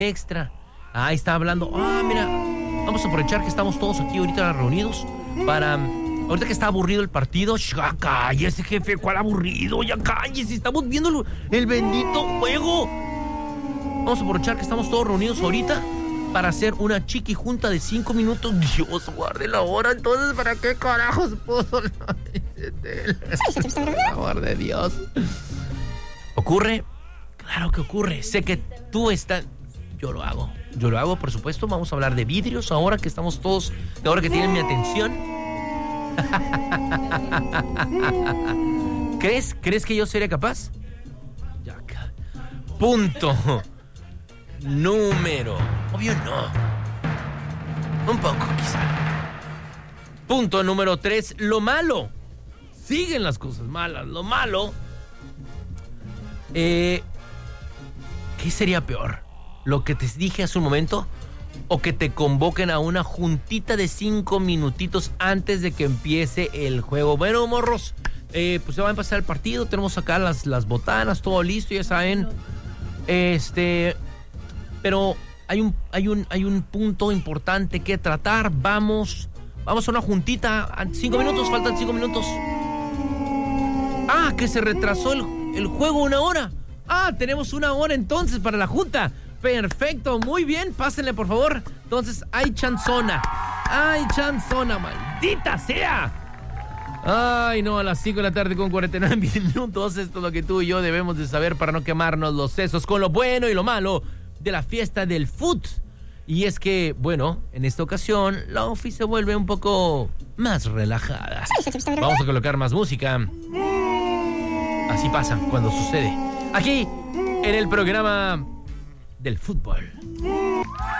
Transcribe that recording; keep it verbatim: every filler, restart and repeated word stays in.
extra. Ahí está hablando. Ah, mira, vamos a aprovechar que estamos todos aquí ahorita reunidos para... Ahorita que está aburrido el partido, ya cállese, jefe, ¿cuál aburrido? Ya cállese, estamos viendo el, el bendito juego. Vamos a aprovechar que estamos todos reunidos ahorita para hacer una chiqui junta de cinco minutos. Dios, guarde la hora, entonces, ¿para qué carajos puso la... Por favor de Dios. ¿Ocurre? Claro que ocurre. Sé que tú estás... Yo lo hago. Yo lo hago, por supuesto. Vamos a hablar de vidrios ahora que estamos todos... Ahora que tienen mi atención. ¿Crees? ¿Crees que yo sería capaz? Ya acá. Punto número. Obvio no. Un poco, quizá. Punto número tres. Lo malo. Siguen las cosas malas. Lo malo. Eh, ¿Qué sería peor? ¿Lo que te dije hace un momento? ¿O que te convoquen a una juntita de cinco minutitos antes de que empiece el juego? Bueno, morros, eh, pues se va a empezar el partido. Tenemos acá las, las botanas, todo listo, ya saben. Este, pero hay un, hay un, hay un punto importante que tratar. Vamos, vamos a una juntita. Cinco minutos, faltan cinco minutos. Ah, que se retrasó el, el juego una hora. Ah, tenemos una hora entonces para la junta. Perfecto, muy bien, pásenle por favor. Entonces, hay chanzona. Hay chanzona, maldita sea. Ay, no, a las cinco de la tarde con cuarenta y nueve minutos. Esto es lo que tú y yo debemos de saber para no quemarnos los sesos con lo bueno y lo malo de la fiesta del fut. Y es que, bueno, en esta ocasión la ofi se vuelve un poco más relajada. Vamos a colocar más música. Así pasa cuando sucede aquí en el programa del fútbol.